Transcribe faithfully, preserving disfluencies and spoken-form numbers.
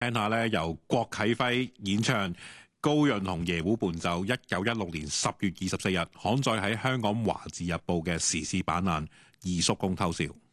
聽下咧由郭啟輝演唱高潤同椰胡伴奏，一九一六年十月二十四日刊載喺香港華字日報嘅時事版欄《二叔公偷笑》。